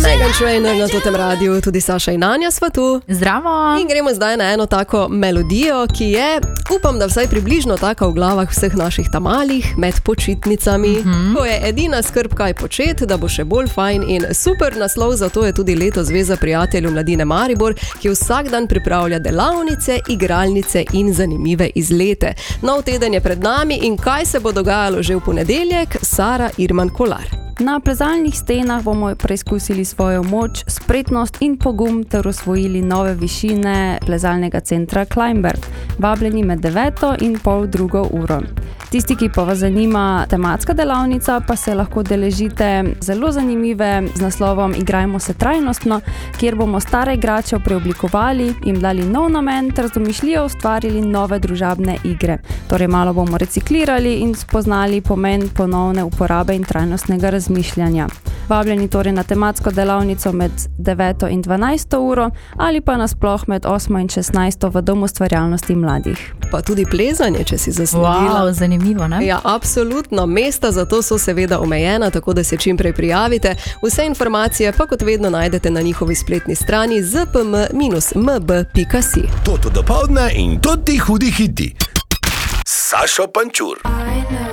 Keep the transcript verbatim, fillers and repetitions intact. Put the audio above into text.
Meghan Trainor na totem radiju, tudi Saša in Anja sva tu. Zdravo. In gremo zdaj na eno tako melodijo, ki je, upam, da vsaj približno taka v glavah vseh naših tamalih med počitnicami. Mm-hmm. Ko je edina skrb kaj počet, da bo še bolj fajn in super naslov, zato je tudi letos Zveza prijateljev Mladine Maribor, ki vsak dan pripravlja delavnice, igralnice in zanimive izlete. Nov teden je pred nami in kaj se bo dogajalo že v ponedeljek, Sara Irman Kolar. Na plezalnih stenah bomo preizkusili svojo moč, spretnost in pogum ter osvojili nove višine plezalnega centra Climbert, vabljeni med deveto in pol drugo uro. Tisti, ki pa vas zanima tematska delavnica, pa se lahko deležite zelo zanimive z naslovom Igrajmo se trajnostno, kjer bomo stare igrače preoblikovali, jim dali nov namen ter z domišljijo ustvarili nove družabne igre. Torej malo bomo reciklirali in spoznali pomen ponovne uporabe in trajnostnega razmišljanja. Vabljeni torej na tematsko delavnico med deveto in dvanajsto uro ali pa nasploh med osmo in šestnajsto v Domu ustvarjalnosti mladih. Pa tudi plezanje, če si zasledila. Wow, zanimivo, ne? Ja, absolutno. Mesta za to so seveda omejena, tako da se čim prej prijavite. Vse informacije pa kot vedno najdete na njihovi spletni strani z p m minus m b pika si. Toto dopoldne in toti hudi hiti. Sašo Pančur.